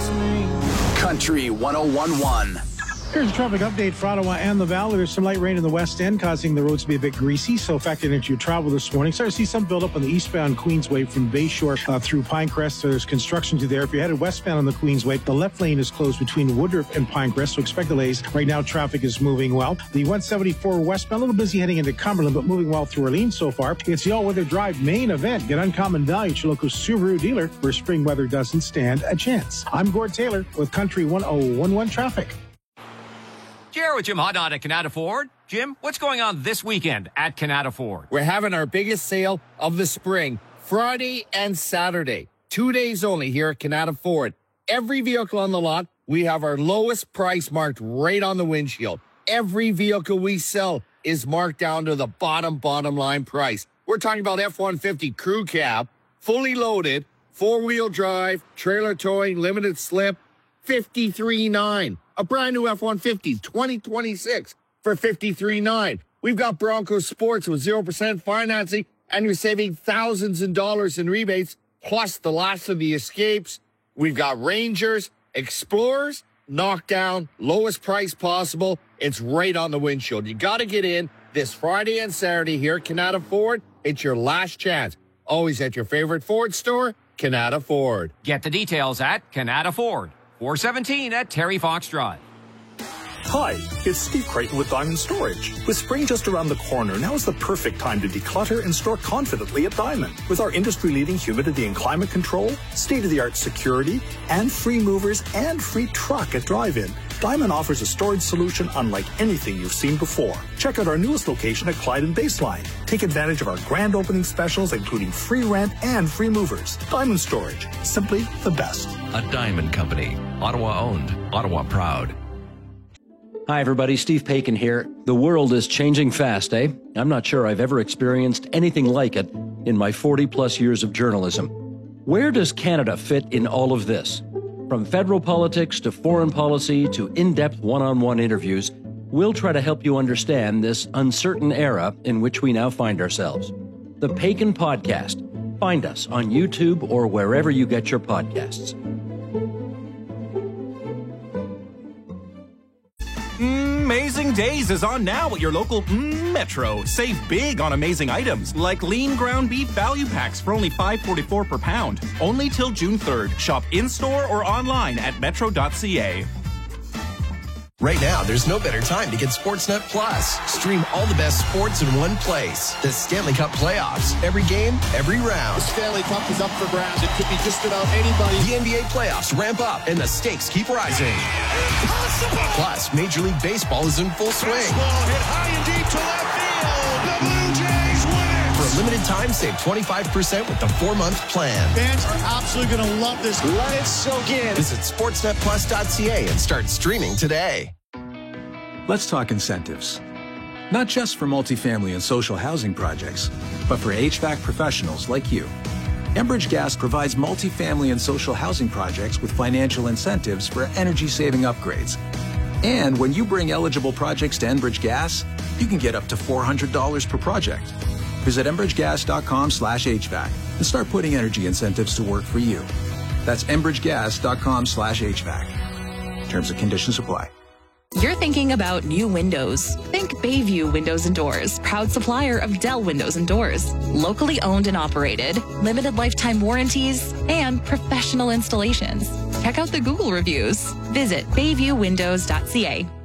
Country 101.1. Here's a traffic update for Ottawa and the Valley. There's some light rain in the west end, causing the roads to be a bit greasy, so factor it into your travel this morning. Start to see some build-up on the eastbound Queensway from Bayshore through Pinecrest. There's construction to there. If you're headed westbound on the Queensway, the left lane is closed between Woodruff and Pinecrest, so expect delays. Right now, traffic is moving well. The 174 westbound, a little busy heading into Cumberland, but moving well through Orleans so far. It's the all-weather drive main event. Get uncommon value at your local Subaru dealer where spring weather doesn't stand a chance. I'm Gord Taylor with Country 101.1 Traffic. Here with Jim Hodnott at Canada Ford. Jim, what's going on this weekend at Canada Ford? We're having our biggest sale of the spring, Friday and Saturday. 2 days only here at Canada Ford. Every vehicle on the lot, we have our lowest price marked right on the windshield. Every vehicle we sell is marked down to the bottom line price. We're talking about F-150 crew cab, fully loaded, four-wheel drive, trailer towing, limited slip, $53,900. A brand new F-150 2026 for $53,900. We've got Bronco Sports with 0% financing, and you're saving thousands of dollars in rebates, plus the last of the Escapes. We've got Rangers, Explorers, knockdown, lowest price possible. It's right on the windshield. You got to get in this Friday and Saturday here at Canada Ford. It's your last chance. Always at your favorite Ford store, Canada Ford. Get the details at Canada Ford. 417 at Terry Fox Drive. Hi, it's Steve Creighton with Diamond Storage. With spring just around the corner, now is the perfect time to declutter and store confidently at Diamond. With our industry-leading humidity and climate control, state-of-the-art security, and free movers and free truck at drive-in, Diamond offers a storage solution unlike anything you've seen before. Check out our newest location at Clyde and Baseline. Take advantage of our grand opening specials, including free rent and free movers. Diamond Storage, simply the best. A Diamond Company. Ottawa owned, Ottawa proud. Hi, everybody. Steve Paikin here. The world is changing fast, eh? I'm not sure I've ever experienced anything like it in my 40-plus years of journalism. Where does Canada fit in all of this? From federal politics to foreign policy to in-depth one-on-one interviews, we'll try to help you understand this uncertain era in which we now find ourselves. The Paikin Podcast. Find us on YouTube or wherever you get your podcasts. Amazing Days is on now at your local Metro. Save big on amazing items like lean ground beef value packs for only $5.44 per pound. Only till June 3rd. Shop in-store or online at metro.ca. Right now, there's no better time to get Sportsnet Plus. Stream all the best sports in one place. The Stanley Cup playoffs. Every game, every round. The Stanley Cup is up for grabs. It could be just about anybody. The NBA playoffs ramp up and the stakes keep rising. Impossible! Plus, Major League Baseball is in full swing. Baseball hit high and deep to left field. The Blue Jays win it! For a limited time, save 25% with the 4-month plan. Fans are absolutely going to love this. Let it soak in. Visit sportsnetplus.ca and start streaming today. Let's talk incentives. Not just for multifamily and social housing projects, but for HVAC professionals like you. Enbridge Gas provides multifamily and social housing projects with financial incentives for energy-saving upgrades. And when you bring eligible projects to Enbridge Gas, you can get up to $400 per project. Visit enbridgegas.com/HVAC and start putting energy incentives to work for you. That's enbridgegas.com/HVAC. Terms and conditions apply. You're thinking about new windows. Think Bayview Windows and Doors, proud supplier of Dell Windows and Doors. Locally owned and operated, limited lifetime warranties, and professional installations. Check out the Google reviews. Visit bayviewwindows.ca.